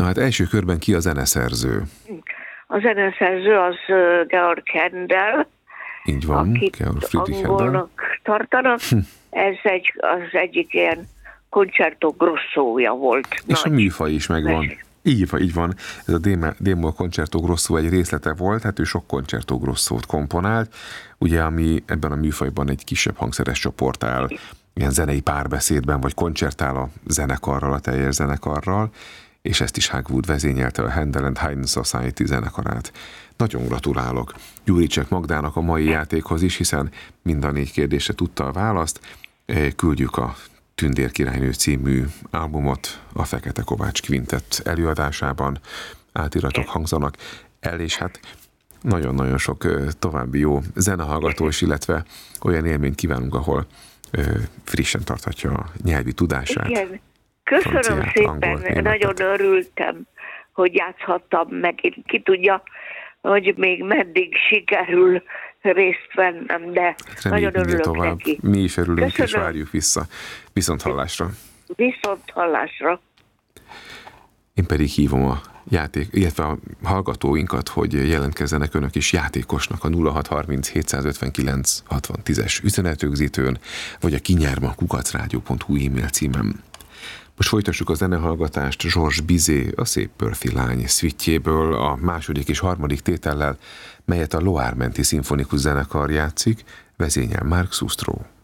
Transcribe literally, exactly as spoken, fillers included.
hát első körben ki a zeneszerző? A zeneszerző az Georg Händel, Így van, akit Georg Friedrich Händel. angolnak tartanak. Ez egy, az egyik ilyen concerto grossója volt. És nagy a műfaj is megvan. mese. Így van, így van. Ez a D-moll concerto grosso egy részlete volt, hát ő sok concerto grossót komponált, ugye, ami ebben a műfajban egy kisebb hangszeres csoport áll, ilyen zenei párbeszédben, vagy koncertál a zenekarral, a teljes zenekarral, és ezt is Hagwood vezényelte, a Handel and Haydn Society zenekarát. Nagyon gratulálok Gyuricsek Magdának a mai játékhoz is, hiszen mind a négy kérdésre tudta a választ. Küldjük a Tündér királynő című albumot a Fekete Kovács Quintett előadásában, átiratok hangzanak el, és hát nagyon-nagyon sok további jó zenehallgatós, illetve olyan élményt kívánunk, ahol frissen tarthatja a nyelvi tudását. Igen. Köszönöm Franciát, szépen, angolt, németet. nagyon örültem, hogy játszhattam meg. Ki tudja, hogy még meddig sikerül részt vennem, de Reméljük nagyon minél örülök tovább. neki. Mi is örülünk, Köszönöm. és várjuk vissza. Viszont hallásra. Viszont hallásra. Én pedig hívom a játék, illetve a hallgatóinkat, hogy jelentkezzenek önök is játékosnak a nulla hat harminc hétszázötvenkilenc hatvan tízes üzenetrögzítőn, vagy a kinyárma kukacrádió pont hu e-mail címem. Most folytassuk a zenehallgatást Georges Bizet, a Szép Pörfi lány szvittjéből, a második és harmadik tétellel, melyet a Loire menti szimfonikus zenekar játszik, vezényel Marc Sustro.